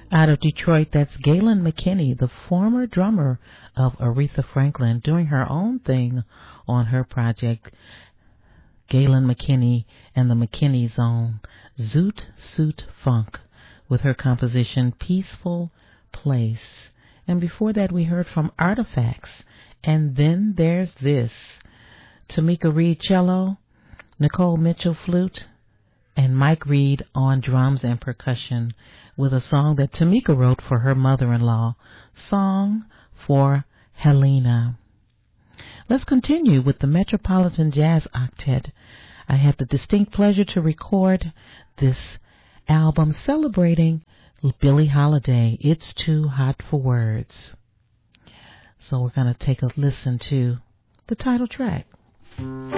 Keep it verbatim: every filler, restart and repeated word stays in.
Out of Detroit, that's Galen McKinney, the former drummer of Aretha Franklin, doing her own thing on her project. Galen McKinney and the McKinney's own Zoot Suit Funk with her composition Peaceful Place. And before that, we heard from Artifacts. And then there's this. Tamika Reed cello, Nicole Mitchell flute, and Mike Reed on drums and percussion with a song that Tamika wrote for her mother-in-law, Song for Helena. Let's continue with the Metropolitan Jazz Octet. I had the distinct pleasure to record this album celebrating Billie Holiday, It's Too Hot for Words. So we're going to take a listen to the title track.